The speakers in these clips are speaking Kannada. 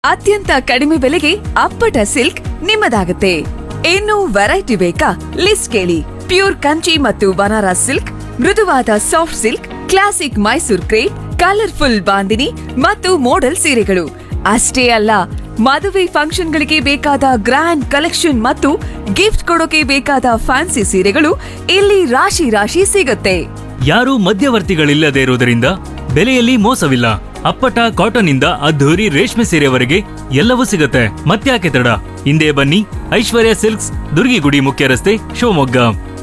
ಅತ್ಯಂತ ಕಡಿಮೆ ಬೆಲೆಗೆ ಅಪ್ಪಟ ಸಿಲ್ಕ್ ನಿಮ್ಮದಾಗುತ್ತೆ. ಇನ್ನು ವೆರೈಟಿ ಬೇಕಾ? ಲಿಸ್ಟ್ ಕೇಳಿ. ಪ್ಯೂರ್ ಕಂಚಿ ಮತ್ತು ಬನಾರಸ್ ಸಿಲ್ಕ್, ಮೃದುವಾದ soft silk, classic Mysore crepe, colourful bandhani ಮತ್ತು ಮೋಡಲ್ ಸೀರೆಗಳು ಅಷ್ಟೇ ಅಲ್ಲ, ಮದುವೆ ಫಂಕ್ಷನ್ಗಳಿಗೆ ಬೇಕಾದ ಗ್ರ್ಯಾಂಡ್ ಕಲೆಕ್ಷನ್ ಮತ್ತು ಗಿಫ್ಟ್ ಕೊಡೋಕೆ ಬೇಕಾದ ಫ್ಯಾನ್ಸಿ ಸೀರೆಗಳು ಇಲ್ಲಿ ರಾಶಿ ರಾಶಿ ಸಿಗುತ್ತೆ. ಯಾರೂ ಮಧ್ಯವರ್ತಿಗಳಿಲ್ಲದೆ ಇರುವುದರಿಂದ ಬೆಲೆಯಲ್ಲಿ ಮೋಸವಿಲ್ಲ. ಅಪ್ಪಟ ಕಾಟನ್ ಇಂದ ಅದ್ಧೂರಿ ರೇಷ್ಮೆ ಸೀರೆವರೆಗೆ ಎಲ್ಲವೂ ಸಿಗುತ್ತೆ. ಮತ್ತ್ಯಾಕೆ ತಡ, ಹಿಂದೆ ಬನ್ನಿ. ಐಶ್ವರ್ಯ ಸಿಲ್ಕ್ಸ್, ದುರ್ಗಿಗುಡಿ ಮುಖ್ಯ ರಸ್ತೆ, ಶಿವಮೊಗ್ಗ.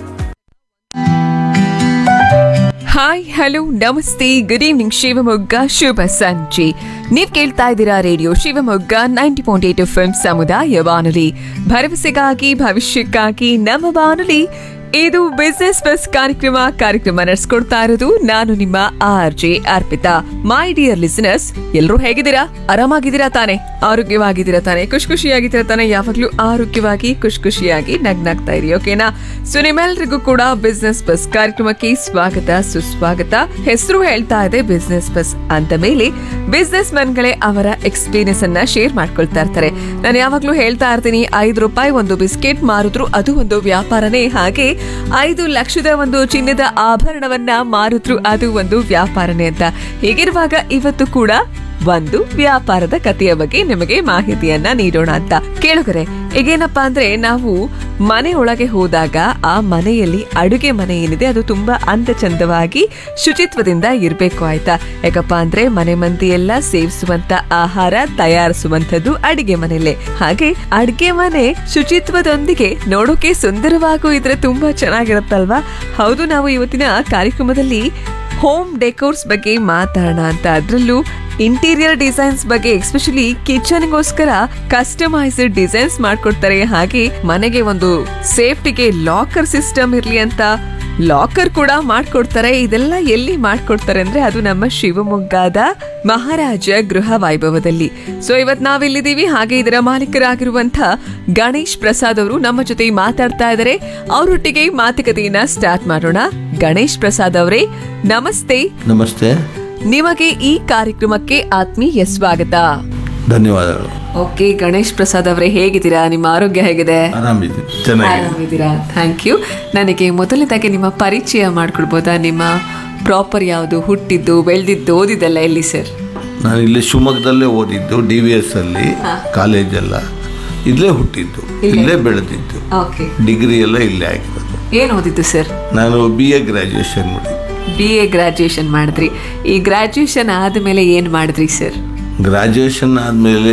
ಹಾಯ್, ಹಲೋ, ನಮಸ್ತೆ, ಗುಡ್ ಈವ್ನಿಂಗ್ ಶಿವಮೊಗ್ಗ, ಶುಭ ಸಂಜೆ. ನೀವ್ ಕೇಳ್ತಾ ಇದ್ದೀರಾ ರೇಡಿಯೋ ಶಿವಮೊಗ್ಗ 90.8 FM ಸಮುದಾಯ ಬಾನುಲಿ. ಭರವಸೆಗಾಗಿ ಭವಿಷ್ಯಕ್ಕಾಗಿ ನಮ್ಮ ಬಾನುಲಿ. ಇದು ಬಿಸಿನೆಸ್ ಬಸ್ ಕಾರ್ಯಕ್ರಮ ನಡೆಸ್ಕೊಡ್ತಾ ಇರೋದು ನಾನು ನಿಮ್ಮ RJ Arpita. My dear listeners, ಎಲ್ಲರೂ ಹೇಗಿದ್ದೀರಾ? ಆರಾಮಾಗಿದ್ದೀರಾ ತಾನೆ? ಆರೋಗ್ಯವಾಗಿದ್ದೀರಾ ತಾನೆ? ಖುಷಿಯಾಗಿದ್ದೀರಾ ತಾನೆ? ಯಾವಾಗ್ಲೂ ಆರೋಗ್ಯವಾಗಿ ಖುಷಿಯಾಗಿ ನಗ್ನಾಗ್ತಾ ಇರಿ, ಓಕೆನಾ? ಸೊ ನಿಮ್ಮೆಲ್ರಿಗೂ ಕೂಡ ಬಿಸಿನೆಸ್ ಬಸ್ ಕಾರ್ಯಕ್ರಮಕ್ಕೆ ಸ್ವಾಗತ, ಸುಸ್ವಾಗತ. ಹೆಸರು ಹೇಳ್ತಾ ಇದೆ ಬಿಸಿನೆಸ್ ಬಸ್ ಅಂತ ಮೇಲೆ ಬಿಸಿನೆಸ್ ಮನ್ಗಳೇ ಅವರ ಎಕ್ಸ್ಪೀರಿಯನ್ಸ್ ಅನ್ನ ಶೇರ್ ಮಾಡ್ಕೊಳ್ತಾ ಇರ್ತಾರೆ. ನಾನು ಯಾವಾಗ್ಲೂ ಹೇಳ್ತಾ ಇರ್ತೀನಿ, 5 ರೂಪಾಯಿ ಒಂದು ಬಿಸ್ಕೆಟ್ ಮಾರಿದ್ರು ಅದು ಒಂದು ವ್ಯಾಪಾರನೇ. ಹಾಗೆ 5 ಲಕ್ಷದ ಒಂದು ಚಿನ್ನದ ಆಭರಣವನ್ನ ಮಾರಿದ್ರು ಅದು ಒಂದು ವ್ಯಾಪಾರನೇ ಅಂತ. ಹೀಗಿರುವಾಗ ಇವತ್ತು ಕೂಡ ಒಂದು ವ್ಯಾಪಾರದ ಕಥೆಯ ಬಗ್ಗೆ ನಿಮಗೆ ಮಾಹಿತಿಯನ್ನ ನೀಡೋಣ ಅಂತ. ಕೇಳುಗರೆ, ಈಗೇನಪ್ಪಾ ಅಂದ್ರೆ ನಾವು ಮನೆ ಒಳಗೆ ಹೋದಾಗ ಆ ಮನೆಯಲ್ಲಿ ಅಡುಗೆ ಮನೆ ಏನಿದೆ ಅದು ತುಂಬಾ ಅಂದ ಚಂದವಾಗಿ ಶುಚಿತ್ವದಿಂದ ಇರ್ಬೇಕು, ಆಯ್ತಾ? ಯಾಕಪ್ಪ ಅಂದ್ರೆ ಮನೆ ಮಂದಿ ಎಲ್ಲ ಸೇವಿಸುವಂತ ಆಹಾರ ತಯಾರಿಸುವಂತದ್ದು ಅಡಿಗೆ ಮನೆಯಲ್ಲೇ. ಹಾಗೆ ಅಡಿಗೆ ಮನೆ ಶುಚಿತ್ವದೊಂದಿಗೆ ನೋಡೋಕೆ ಸುಂದರವಾಗೂ ಇದ್ರೆ ತುಂಬಾ ಚೆನ್ನಾಗಿರುತ್ತಲ್ವಾ? ಹೌದು, ನಾವು ಇವತ್ತಿನ ಕಾರ್ಯಕ್ರಮದಲ್ಲಿ ಹೋಮ್ ಡೆಕೋರ್ಸ್ ಬಗ್ಗೆ ಮಾತಾಡೋಣ ಅಂತ. ಅದರಲ್ಲೂ ಇಂಟೀರಿಯರ್ ಡಿಸೈನ್ಸ್ ಬಗ್ಗೆ, ಎಸ್ಪೆಷಲಿ ಕಿಚನ್ಗೋಸ್ಕರ ಕಸ್ಟಮೈಸ್ಡ್ ಡಿಸೈನ್ಸ್ ಮಾಡ್ಕೊಡ್ತಾರೆ. ಹಾಗೆ ಮನೆಗೆ ಒಂದು ಸೇಫ್ಟಿಗೆ ಲಾಕರ್ ಸಿಸ್ಟಮ್ ಇರ್ಲಿ ಅಂತ ಲಾಕರ್ ಕೂಡ ಮಾಡ್ಕೊಡ್ತಾರೆ. ಇದೆಲ್ಲ ಎಲ್ಲಿ ಮಾಡ್ಕೊಡ್ತಾರೆ ಅಂದ್ರೆ ಅದು ನಮ್ಮ ಶಿವಮೊಗ್ಗದ ಮಹಾರಾಜ ಗೃಹ ವೈಭವದಲ್ಲಿ. ಸೊ ಇವತ್ ನಾವಿಲ್ಲಿದ್ದೀವಿ. ಹಾಗೆ ಇದರ ಮಾಲೀಕರಾಗಿರುವಂತ ಗಣೇಶ್ ಪ್ರಸಾದ್ ಅವರು ನಮ್ಮ ಜೊತೆ ಮಾತಾಡ್ತಾ ಇದ್ದಾರೆ. ಅವರೊಟ್ಟಿಗೆ ಮಾತುಕತೆಯನ್ನ ಸ್ಟಾರ್ಟ್ ಮಾಡೋಣ. ಗಣೇಶ್ ಪ್ರಸಾದ್ ಅವರೇ, ನಮಸ್ತೆ. ನಮಸ್ತೆ. ನಿಮಗೆ ಈ ಕಾರ್ಯಕ್ರಮಕ್ಕೆ ಆತ್ಮೀಯ ಸ್ವಾಗತ. ಧನ್ಯವಾದಗಳು. ಓಕೆ, ಗಣೇಶ್ ಪ್ರಸಾದ್ ಅವರೇ, ಹೇಗಿದ್ದೀರಾ? ನಿಮ್ಮ ಆರೋಗ್ಯ ಹೇಗಿದೆ? ಆರಾಮಿದ್ದೀರಾ? Thank you. ನನಗೆ ಮೊದಲನೇದಾಗಿ ನಿಮ್ಮ ಪರಿಚಯ ಮಾಡ್ಕೊಡ್ಬೋದಾ? ನಿಮ್ಮ ಪ್ರಾಪರ್ ಯಾವುದು? ಹುಟ್ಟಿದ್ದು, ಬೆಳೆದಿದ್ದು, ಓದಿದ್ದೆಲ್ಲ ಎಲ್ಲಿ ಸರ್? ನಾನು ಇಲ್ಲಿ ಶಿವಮೊಗ್ಗದಲ್ಲೇ ಓದಿದ್ದು, DVS ಅಲ್ಲಿ ಕಾಲೇಜೆಲ್ಲ ಇಲ್ಲೇ ಹುಟ್ಟಿದ್ದು, ಇಲ್ಲೇ ಬೆಳೆದಿದ್ದು. ಡಿಗ್ರಿ ಎಲ್ಲ ಇಲ್ಲೇ ಆಗಿರೋದು. ಏನು ಓದಿದ್ದು ಸರ್? ನಾನು BA ಗ್ರಾಜುಯೇಷನ್ ಮಾಡಿ. BA ಗ್ರಾಜುಯೇಷನ್ ಮಾಡಿದ್ರಿ. ಈ ಗ್ರಾಜುಯೇಷನ್ ಆದಮೇಲೆ ಏನು ಮಾಡಿದ್ರಿ ಸರ್? ಗ್ರಾಜುಯೇಷನ್ ಆದಮೇಲೆ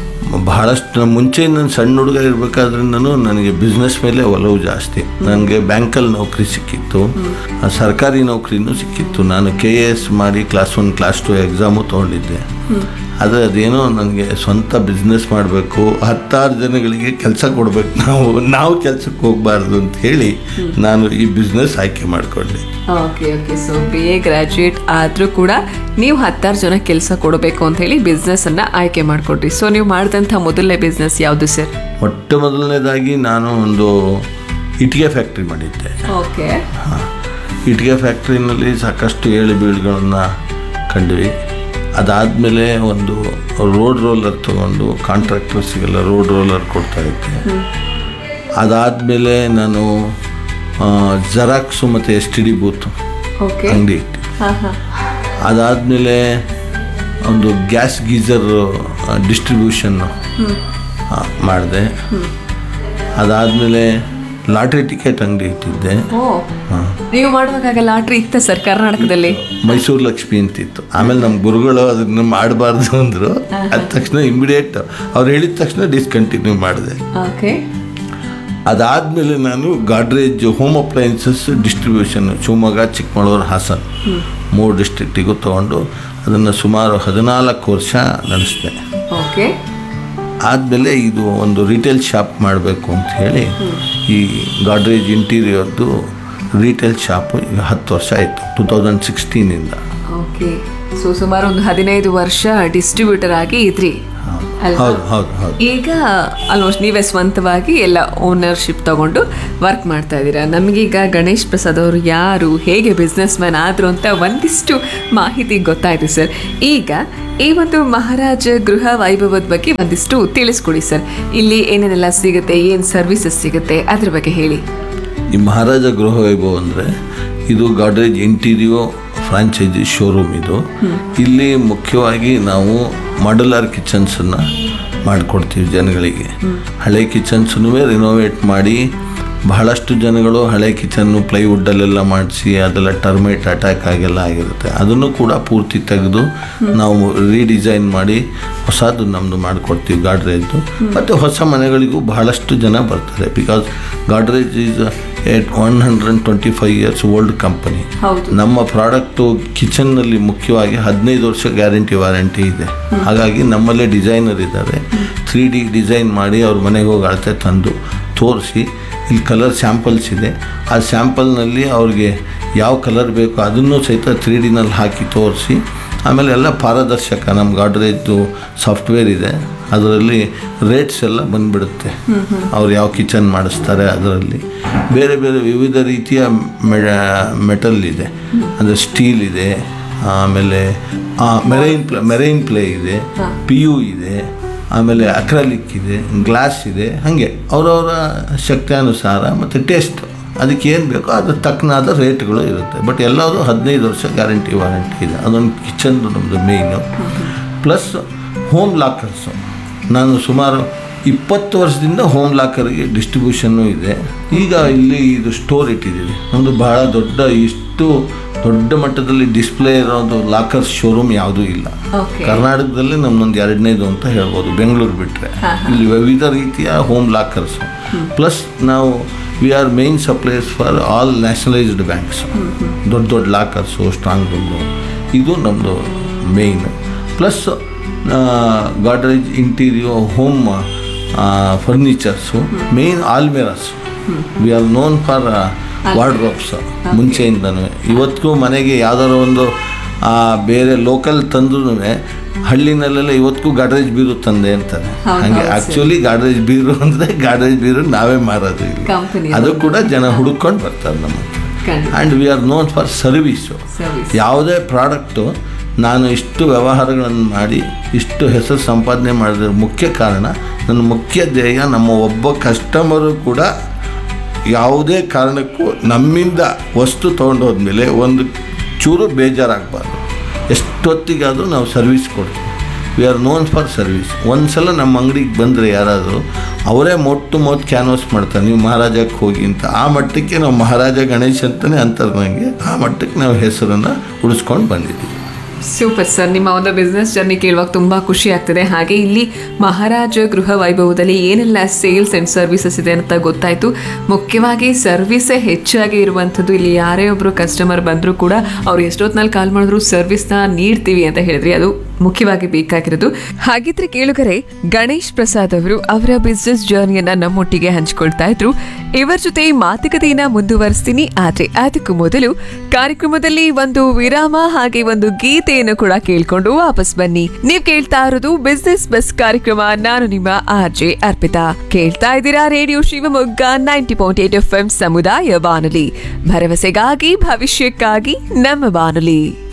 ಬಹಳಷ್ಟು ಮುಂಚೆ ನಾನು ಸಣ್ಣ ಹುಡುಗ ಇರಬೇಕಾದ್ರೆ ನನಗೆ ಬಿಸ್ನೆಸ್ ಮೇಲೆ ಒಲವು ಜಾಸ್ತಿ. ನನಗೆ ಬ್ಯಾಂಕಲ್ಲಿ ನೌಕರಿ ಸಿಕ್ಕಿತ್ತು, ಸರ್ಕಾರಿ ನೌಕರಿನೂ ಸಿಕ್ಕಿತ್ತು. ನಾನು KAS ಮಾಡಿ ಕ್ಲಾಸ್ 1 ಕ್ಲಾಸ್ 2 ಎಕ್ಸಾಮು ತೊಗೊಂಡಿದ್ದೆ. ಆದರೆ ಅದೇನೋ ನನಗೆ ಸ್ವಂತ ಬಿಸ್ನೆಸ್ ಮಾಡಬೇಕು, 10 ಜನಗಳಿಗೆ ಕೆಲಸ ಕೊಡಬೇಕು, ನಾವು ಕೆಲಸಕ್ಕೆ ಹೋಗಬಾರ್ದು ಅಂತ ಹೇಳಿ ನಾನು ಈ ಬಿಸ್ನೆಸ್ ಆಯ್ಕೆ ಮಾಡಿಕೊಂಡೆ. ಓಕೆ. ಸೊ BA ಗ್ರಾಜುಯೇಟ್ ಆದರೂ ಕೂಡ ನೀವು 10 ಜನ ಕೆಲಸ ಕೊಡಬೇಕು ಅಂತ ಹೇಳಿ ಬಿಸ್ನೆಸ್ ಅನ್ನ ಆಯ್ಕೆ ಮಾಡಿಕೊಡ್ರಿ. ಸೊ ನೀವು ಮಾಡಿದಂಥ ಮೊದಲನೇ ಬಿಸ್ನೆಸ್ ಯಾವುದು ಸರ್? ಮೊಟ್ಟ ಮೊದಲನೇದಾಗಿ ನಾನು ಒಂದು ಇಟ್ಟಿಗೆ ಫ್ಯಾಕ್ಟ್ರಿ ಮಾಡಿದ್ದೆ. ಓಕೆ. ಇಟ್ಟಿಗೆ ಫ್ಯಾಕ್ಟ್ರಿನಲ್ಲಿ ಸಾಕಷ್ಟು ಏಳು ಬೀಳುಗಳನ್ನು ಕಂಡ್ವಿ. ಅದಾದಮೇಲೆ ಒಂದು ರೋಡ್ ರೋಲರ್ ತೊಗೊಂಡು ಕಾಂಟ್ರಾಕ್ಟರ್ಸಿಗೆಲ್ಲ ರೋಡ್ ರೋಲರ್ ಕೊಡ್ತಾಯಿದ್ದೆ. ಅದಾದಮೇಲೆ ನಾನು ಜೆರಾಕ್ಸು ಮತ್ತು STD ಬೂತ್ ಅಂಗಡಿ ಇಟ್ಟು. ಅದಾದಮೇಲೆ ಒಂದು ಗ್ಯಾಸ್ ಗೀಸರ್ ಡಿಸ್ಟ್ರಿಬ್ಯೂಷನ್ ಮಾಡಿದೆ. ಅದಾದಮೇಲೆ ಲಾಟ್ರಿ ಟಿಕೆಟ್ ಅಂಗಡಿ ಇಟ್ಟಿದ್ದೆ. ನೀವು ಮಾಡುವಾಗ ಲಾಟ್ರಿ ಇತ್ತ ಸರ್ ಕರ್ನಾಟಕದಲ್ಲಿ? ಮೈಸೂರು ಲಕ್ಷ್ಮಿ ಅಂತಿತ್ತು. ಆಮೇಲೆ ನಮ್ಮ ಗುರುಗಳು ಅದನ್ನು ಮಾಡಬಾರ್ದು ಅಂದರು. ಅದ ತಕ್ಷಣ ಇಮಿಡಿಯೇಟ್ ಅವ್ರು ಹೇಳಿದ ತಕ್ಷಣ ಡಿಸ್ಕಂಟಿನ್ಯೂ ಮಾಡಿದೆ. ಅದಾದಮೇಲೆ ನಾನು Godrej home appliances distribution Shivamogga, Chikkamagaluru, Hassan 3 ಡಿಸ್ಟ್ರಿಕ್ಟಿಗೂ ತೊಗೊಂಡು ಅದನ್ನು ಸುಮಾರು 14 ವರ್ಷ ನಡೆಸಿದೆ. ಆದಮೇಲೆ ಇದು ಒಂದು ರಿಟೇಲ್ ಶಾಪ್ ಮಾಡಬೇಕು ಅಂತ ಹೇಳಿ ಈ ಗಾಡ್ರೇಜ್ ಇಂಟೀರಿಯರ್ದು ರಿಟೇಲ್ ಶಾಪು ಈಗ 10 ವರ್ಷ ಆಯಿತು, 2016 ಇಂದ. ಓಕೆ. ಸೊ ಸುಮಾರು ಒಂದು 15 ವರ್ಷ ಡಿಸ್ಟ್ರಿಬ್ಯೂಟರ್ ಆಗಿ ಇದ್ರಿ. ಅಲ್ವಾ? ಹೌದು ಹೌದು ಹೌದು. ಈಗ ಆಲ್ಮೋಸ್ಟ್ ನೀವೇ ಸ್ವಂತವಾಗಿ ಎಲ್ಲ ಓನರ್ಶಿಪ್ ತಗೊಂಡು ವರ್ಕ್ ಮಾಡ್ತಾ ಇದ್ದೀರಾ. ನಮಗೀಗ ಗಣೇಶ್ ಪ್ರಸಾದ್ ಅವರು ಯಾರು, ಹೇಗೆ ಬಿಸ್ನೆಸ್ ಮ್ಯಾನ್ ಆದರು ಅಂತ ಒಂದಿಷ್ಟು ಮಾಹಿತಿ ಗೊತ್ತಾಯಿತು ಸರ್. ಈಗ ಈ ಒಂದು ಮಹಾರಾಜ ಗೃಹ ವೈಭವದ ಬಗ್ಗೆ ಒಂದಿಷ್ಟು ತಿಳಿಸ್ಕೊಡಿ ಸರ್. ಇಲ್ಲಿ ಏನೇನೆಲ್ಲ ಸಿಗುತ್ತೆ, ಏನು ಸರ್ವಿಸಸ್ ಸಿಗುತ್ತೆ, ಅದ್ರ ಬಗ್ಗೆ ಹೇಳಿ. ಈ ಮಹಾರಾಜ ಗೃಹ ವೈಭವ್ ಅಂದರೆ ಇದು ಗಾಡ್ರೇಜ್ ಇಂಟೀರಿಯೋ ಫ್ರಾಂಚೈಸಿ ಶೋರೂಮ್. ಇದು ಇಲ್ಲಿ ಮುಖ್ಯವಾಗಿ ನಾವು ಮಾಡ್ಯುಲರ್ ಕಿಚನ್ಸನ್ನು ಮಾಡಿಕೊಡ್ತೀವಿ ಜನಗಳಿಗೆ. ಹಳೆ ಕಿಚನ್ಸನ್ನೂ ರಿನೋವೇಟ್ ಮಾಡಿ, ಬಹಳಷ್ಟು ಜನಗಳು ಹಳೆ ಕಿಚನ್ನು ಪ್ಲೈವುಡ್ಡಲ್ಲೆಲ್ಲ ಮಾಡಿಸಿ ಅದೆಲ್ಲ ಟರ್ಮೈಟ್ ಅಟ್ಯಾಕ್ ಆಗೆಲ್ಲ ಆಗಿರುತ್ತೆ. ಅದನ್ನು ಕೂಡ ಪೂರ್ತಿ ತೆಗೆದು ನಾವು ರೀಡಿಸೈನ್ ಮಾಡಿ ಹೊಸದು ನಮ್ಮದು ಮಾಡಿಕೊಡ್ತೀವಿ ಗಾಡ್ರೇಜ್ದು. ಮತ್ತು ಹೊಸ ಮನೆಗಳಿಗೂ ಬಹಳಷ್ಟು ಜನ ಬರ್ತಾರೆ. Because Godrej is 125 years old company. ನಮ್ಮ ಪ್ರಾಡಕ್ಟು ಕಿಚನ್ನಲ್ಲಿ ಮುಖ್ಯವಾಗಿ 15 ವರ್ಷ ಗ್ಯಾರಂಟಿ ವಾರಂಟಿ ಇದೆ. ಹಾಗಾಗಿ ನಮ್ಮಲ್ಲೇ ಡಿಸೈನರ್ ಇದ್ದಾರೆ. 3D ಡಿಸೈನ್ ಮಾಡಿ ಅವ್ರ ಮನೆಗೆ ಹೋಗಿ ಅಳತೆ ತಂದು ತೋರಿಸಿ, ಇಲ್ಲಿ ಕಲರ್ ಸ್ಯಾಂಪಲ್ಸ್ ಇದೆ, ಆ ಸ್ಯಾಂಪಲ್ನಲ್ಲಿ ಅವ್ರಿಗೆ ಯಾವ ಕಲರ್ ಬೇಕು ಅದನ್ನು ಸಹಿತ 3Dನಲ್ಲಿ ಹಾಕಿ ತೋರಿಸಿ, ಆಮೇಲೆ ಎಲ್ಲ ಪಾರದರ್ಶಕ. ನಮ್ಮ ಗಾಡ್ರೇಜ್ದು ಸಾಫ್ಟ್ವೇರ್ ಇದೆ, ಅದರಲ್ಲಿ ರೇಟ್ಸ್ ಎಲ್ಲ ಬಂದುಬಿಡುತ್ತೆ. ಅವ್ರು ಯಾವ ಕಿಚನ್ ಮಾಡಿಸ್ತಾರೆ ಅದರಲ್ಲಿ. ಬೇರೆ ಬೇರೆ ವಿವಿಧ ರೀತಿಯ ಮೆಟಲ್ ಇದೆ, ಅಂದರೆ ಸ್ಟೀಲ್ ಇದೆ, ಆಮೇಲೆ ಮೆರೈನ್ ಪ್ಲೇ ಇದೆ, PU ಇದೆ, ಆಮೇಲೆ ಅಕ್ರಾಲಿಕ್ ಇದೆ, ಗ್ಲಾಸ್ ಇದೆ. ಹಾಗೆ ಅವರವರ ಶಕ್ತಿಯಾನುಸಾರ ಮತ್ತು ಟೇಸ್ಟ್ ಅದಕ್ಕೆ ಏನು ಬೇಕೋ ಅದ್ರ ತಕ್ಕನಾದ ರೇಟ್ಗಳು ಇರುತ್ತೆ. ಬಟ್ ಎಲ್ಲರೂ 15 ವರ್ಷ ಗ್ಯಾರಂಟಿ ವಾರಂಟಿ ಇದೆ. ಅದೊಂದು ಕಿಚನ್ದು ನಮ್ಮದು ಮೇಯ್ನು. Plus home lockers. ನಾನು ಸುಮಾರು 20 ವರ್ಷದಿಂದ ಹೋಮ್ ಲಾಕರ್ಗೆ ಡಿಸ್ಟ್ರಿಬ್ಯೂಷನ್ನು ಇದೆ. ಈಗ ಇಲ್ಲಿ ಇದು ಸ್ಟೋರ್ ಇಟ್ಟಿದ್ದೀವಿ. ನಮ್ಮದು ಬಹಳ ಇಷ್ಟು ದೊಡ್ಡ ಮಟ್ಟದಲ್ಲಿ ಡಿಸ್ಪ್ಲೇ ಇರೋದು ಲಾಕರ್ಸ್ ಶೋರೂಮ್ ಯಾವುದೂ ಇಲ್ಲ ಕರ್ನಾಟಕದಲ್ಲಿ. ನಮ್ಮದೊಂದು 2ನೇದು ಅಂತ ಹೇಳ್ಬೋದು, ಬೆಂಗಳೂರು ಬಿಟ್ಟರೆ. ಇಲ್ಲಿ ವಿವಿಧ ರೀತಿಯ ಹೋಮ್ ಲಾಕರ್ಸು. ಪ್ಲಸ್ ನಾವು we are main suppliers for all nationalised banks. ದೊಡ್ಡ ಲಾಕರ್ಸು, ಸ್ಟ್ರಾಂಗ್ ರೂಮು, ಇದು ನಮ್ಮದು ಮೇಯ್ನು. Plus Godrej Interio home furnitures, main ಆಲ್ಮೇರಾಸು. We are known for wardrobes ಮುಂಚೆಯಿಂದನೂ. ಇವತ್ತಿಗೂ ಮನೆಗೆ ಯಾವ್ದಾದ್ರು ಒಂದು ಬೇರೆ ಲೋಕಲ್ ತಂದ್ರೂ ಹಳ್ಳಿನಲ್ಲೆಲ್ಲ ಇವತ್ತಿಗೂ ಗಾಡ್ರೇಜ್ ಬೀರು ತಂದೆ ಅಂತಾರೆ. ಹಾಗೆ ಆ್ಯಕ್ಚುಲಿ ಗಾಡ್ರೇಜ್ ಬೀರು ಅಂದರೆ ಗಾಡ್ರೇಜ್ ಬೀರು ನಾವೇ ಮಾರೋದು ಇಲ್ಲಿ. ಅದು ಕೂಡ ಜನ ಹುಡುಕೊಂಡು ಬರ್ತಾರೆ ನಮ್ಮ. And we are known for service. ಯಾವುದೇ ಪ್ರಾಡಕ್ಟು ನಾನು ಇಷ್ಟು ವ್ಯವಹಾರಗಳನ್ನು ಮಾಡಿ ಇಷ್ಟು ಹೆಸರು ಸಂಪಾದನೆ ಮಾಡಿದ್ರೆ ಮುಖ್ಯ ಕಾರಣ, ನನ್ನ ಮುಖ್ಯ ಧ್ಯೇಯ ನಮ್ಮ ಒಬ್ಬ ಕಸ್ಟಮರು ಕೂಡ ಯಾವುದೇ ಕಾರಣಕ್ಕೂ ನಮ್ಮಿಂದ ವಸ್ತು ತೊಗೊಂಡು ಹೋದ್ಮೇಲೆ ಒಂದು ಚೂರು ಬೇಜಾರಾಗಬಾರ್ದು. ಎಷ್ಟೊತ್ತಿಗಾದರೂ ನಾವು ಸರ್ವಿಸ್ ಕೊಡ್ತೀವಿ. We are known for service. ಒಂದು ಸಲ ನಮ್ಮ ಅಂಗಡಿಗೆ ಬಂದರೆ ಯಾರಾದರೂ ಅವರೇ ಮೊಟ್ಟ ಕ್ಯಾನ್ವಾಸ್ ಮಾಡ್ತಾರೆ, ನೀವು ಮಹಾರಾಜಕ್ಕೆ ಹೋಗಿ ಅಂತ. ಆ ಮಟ್ಟಕ್ಕೆ ನಾವು ಮಹಾರಾಜ ಗಣೇಶ್ ಅಂತಲೇ ಅಂತಾರೆ ನನಗೆ. ಆ ಮಟ್ಟಕ್ಕೆ ನಾವು ಹೆಸರನ್ನು ಉಳಿಸ್ಕೊಂಡು ಬಂದಿದ್ದೀವಿ. ಸೂಪರ್ ಸರ್, ನಿಮ್ಮ ಒಂದು ಬಿಸ್ನೆಸ್ ಜರ್ನಿ ಕೇಳುವಾಗ ತುಂಬ ಖುಷಿ ಆಗ್ತದೆ. ಹಾಗೆ ಇಲ್ಲಿ ಮಹಾರಾಜ ಗೃಹ ವೈಭವದಲ್ಲಿ ಏನೆಲ್ಲ ಸೇಲ್ಸ್ ಆ್ಯಂಡ್ ಸರ್ವಿಸಸ್ ಇದೆ ಅಂತ ಗೊತ್ತಾಯಿತು. ಮುಖ್ಯವಾಗಿ ಸರ್ವಿಸೇ ಹೆಚ್ಚಾಗಿ ಇರುವಂಥದ್ದು. ಇಲ್ಲಿ ಯಾರೇ ಒಬ್ಬರು ಕಸ್ಟಮರ್ ಬಂದರೂ ಕೂಡ ಅವ್ರು ಎಷ್ಟೊತ್ತಿನಲ್ಲಿ ಕಾಲ್ ಮಾಡಿದ್ರು ಸರ್ವಿಸ್ನ ನೀಡ್ತೀವಿ ಅಂತ ಹೇಳಿದ್ರಿ, ಅದು ಮುಖ್ಯವಾಗಿ ಬೇಕಾಗಿರೋದು. ಹಾಗಿದ್ರೆ ಕೇಳುಗರೆ, ಗಣೇಶ್ ಪ್ರಸಾದ್ ಅವರು ಅವರ ಬಿಸ್ನೆಸ್ ಜರ್ನಿಯನ್ನ ನಮ್ಮೊಟ್ಟಿಗೆ ಹಂಚಿಕೊಳ್ತಾ ಇದ್ರು. ಇವರ ಜೊತೆ ಮಾತುಕತೆಯನ್ನ ಮುಂದುವರಿಸ್ತೀನಿ. ಆದ್ರೆ ಅದಕ್ಕೂ ಮೊದಲು ಕಾರ್ಯಕ್ರಮದಲ್ಲಿ ಒಂದು ವಿರಾಮ ಹಾಗೆ ಒಂದು ಗೀತೆಯನ್ನು ಕೂಡ ಕೇಳ್ಕೊಂಡು ವಾಪಸ್ ಬನ್ನಿ. ನೀವ್ ಕೇಳ್ತಾ ಇರೋದು ಬಿಸ್ನೆಸ್ ಬಸ್ ಕಾರ್ಯಕ್ರಮ. ನಾನು ನಿಮ್ಮ RJ ಅರ್ಪಿತಾ. ಕೇಳ್ತಾ ಇದ್ದೀರಾ ರೇಡಿಯೋ ಶಿವಮೊಗ್ಗ 90.8 FM ಸಮುದಾಯ ಬಾನುಲಿ. ಭರವಸೆಗಾಗಿ ಭವಿಷ್ಯಕ್ಕಾಗಿ ನಮ್ಮ ಬಾನುಲಿ.